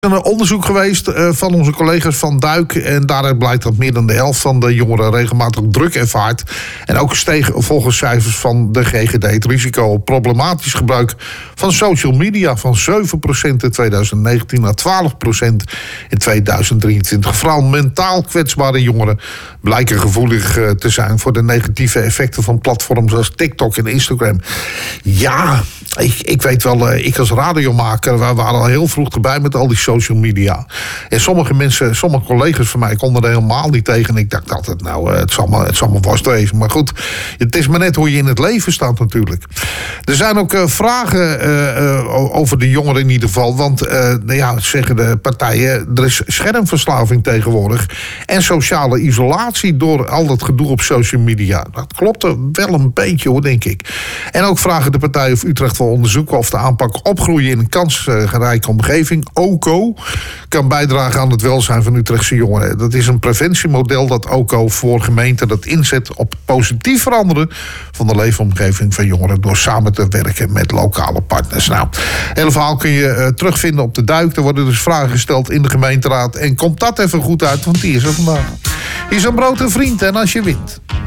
Een onderzoek geweest van onze collega's van Duik. En daaruit blijkt dat meer dan de helft van de jongeren regelmatig druk ervaart. En ook steeg volgens cijfers van de GGD het risico op problematisch gebruik van social media van 7% in 2019 naar 12% in 2023. Vooral mentaal kwetsbare jongeren blijken gevoelig te zijn voor de negatieve effecten van platforms als TikTok en Instagram. Ja, ik weet wel, ik als radiomaker, we waren al heel vroeg erbij met al die social media. En sommige collega's van mij konden er helemaal niet tegen. En ik dacht altijd, het zal me worst wezen. Maar goed, het is maar net hoe je in het leven staat natuurlijk. Er zijn ook vragen over de jongeren in ieder geval. Want zeggen de partijen, er is schermverslaving tegenwoordig. En sociale isolatie door al dat gedoe op social media. Dat klopt er wel een beetje hoor, denk ik. En ook vragen de partijen of Utrecht wil onderzoeken of de aanpak opgroeien in een kansrijke omgeving, OCO, kan bijdragen aan het welzijn van Utrechtse jongeren. Dat is een preventiemodel dat OCO voor gemeenten dat inzet op positief veranderen van de leefomgeving van jongeren door samen te werken met lokale partners. Nou, het hele verhaal kun je terugvinden op de Duik. Er worden dus vragen gesteld in de gemeenteraad. En komt dat even goed uit, want die is er vandaag. Is een brood een vriend en als je wint.